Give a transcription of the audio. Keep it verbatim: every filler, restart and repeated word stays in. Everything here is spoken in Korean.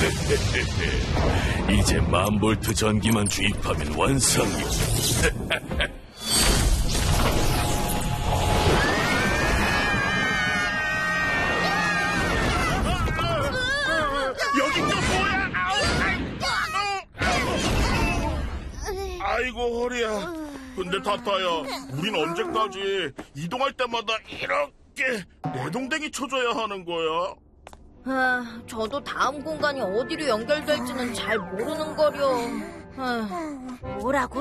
이제 만 볼트 전기만 주입하면 완성이야. 여기 또 뭐야? 아이고 허리야. 근데 타타야, 우린 언제까지 이동할 때마다 이렇게 내동댕이 쳐줘야 하는 거야? 아, 저도 다음 공간이 어디로 연결될지는 잘 모르는 거려. 아. 뭐라고?